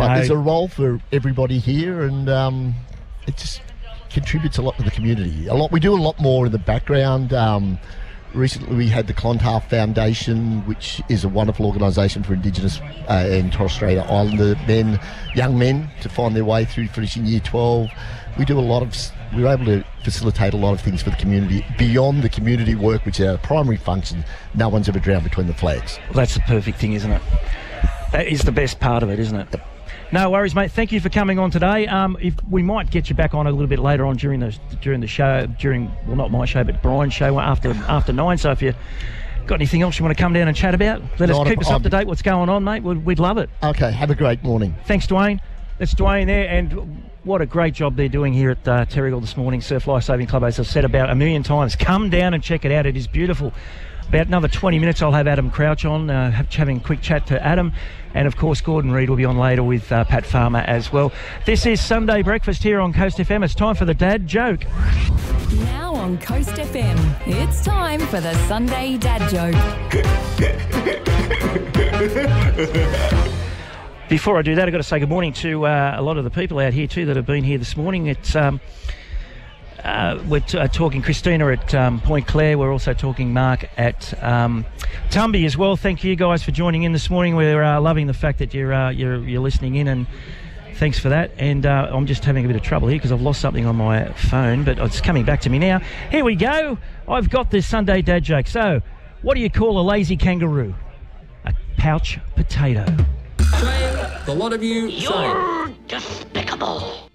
But there's a role for everybody here, and it just contributes a lot to the community. We do a lot more in the background. Recently we had the Clontarf Foundation, which is a wonderful organisation for Indigenous and Torres Strait Islander young men to find their way through finishing Year 12. We're able to facilitate a lot of things for the community beyond the community work, which is our primary function. No one's ever drowned between the flags. Well, that's the perfect thing, isn't it? That is the best part of it, isn't it? Yep. No worries, mate. Thank you for coming on today. If we might get you back on a little bit later on during the show, well, not my show, but Brian's show after 9. So if you got anything else you want to come down and chat about, keep us up to date. What's going on, mate? We'd love it. Okay. Have a great morning. Thanks, Dwayne. That's Dwayne there, and what a great job they're doing here at Terrigal this morning. Surf Life Saving Club, as I've said about a million times. Come down and check it out. It is beautiful. About another 20 minutes, I'll have Adam Crouch on, having a quick chat to Adam. And, of course, Gordon Reid will be on later with Pat Farmer as well. This is Sunday Breakfast here on Coast FM. It's time for the Dad Joke. Now on Coast FM, it's time for the Sunday Dad Joke. Before I do that, I've got to say good morning to a lot of the people out here too that have been here this morning. It's we're talking Christina at Point Clare. We're also talking Mark at Tumby as well. Thank you guys for joining in this morning. We're loving the fact that you're listening in, and thanks for that. And I'm just having a bit of trouble here because I've lost something on my phone, but it's coming back to me now. Here we go. I've got this Sunday Dad Joke. So, what do you call a lazy kangaroo? A pouch potato. Saying, the lot of you You're despicable.